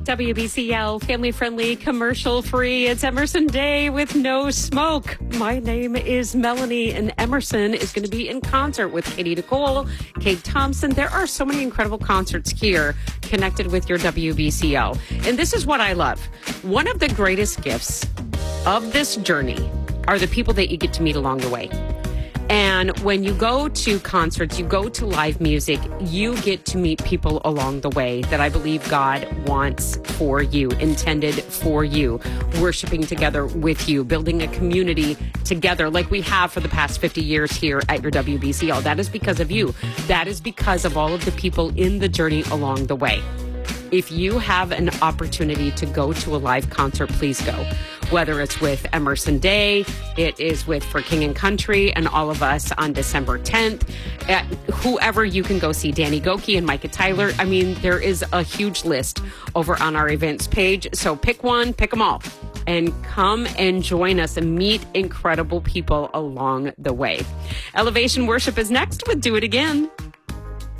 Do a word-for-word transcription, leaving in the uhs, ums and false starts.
W B C L, family-friendly, commercial-free. It's Emerson Day with no smoke. My name is Melanie, and Emerson is going to be in concert with Katie Nicole, Kate Thompson. There are so many incredible concerts here connected with your W B C L. And this is what I love. One of the greatest gifts of this journey are the people that you get to meet along the way. And when you go to concerts, you go to live music, you get to meet people along the way that I believe God wants for you, intended for you, worshiping together with you, building a community together like we have for the past fifty years here at your W B C L. That is because of you. That is because of all of the people in the journey along the way. If you have an opportunity to go to a live concert, please go. Whether it's with Emerson Day, it is with For King and Country and all of us on December tenth. Uh, whoever you can go see, Danny Goki and Micah Tyler. I mean, there is a huge list over on our events page. So pick one, pick them all, and come and join us and meet incredible people along the way. Elevation Worship is next with Do It Again.